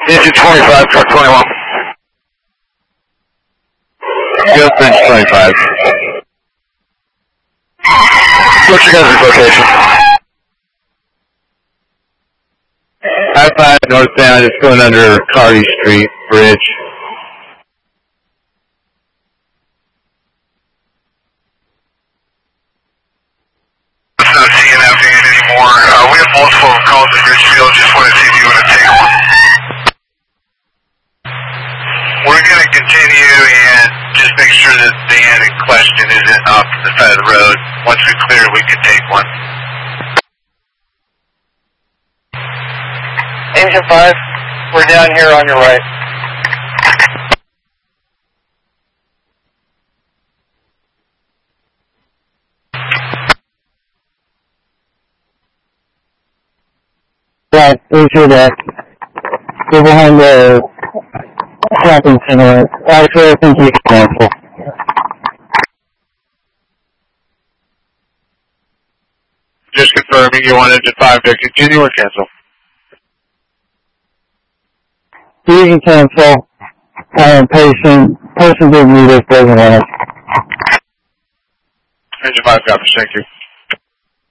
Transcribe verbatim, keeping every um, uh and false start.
Engine twenty-five, truck twenty-one. Yes, engine twenty-five. What's your guys' location? I five northbound, it's going under Carty Street Bridge. Not seeing that van anymore. Uh, we have multiple calls at Richfield. Just want to see if you want to take one. We're going to continue and just make sure that the van in question isn't off to the side of the road. Once we clear it, we can take one. Engine five, we're down here on your right. Right, into that. We're behind the shopping center. Actually, I think you can cancel. Just confirming you want engine five to continue or cancel? You can cancel. I am patient. Person didn't need it, doesn't want it. Engine five, got this, thank you.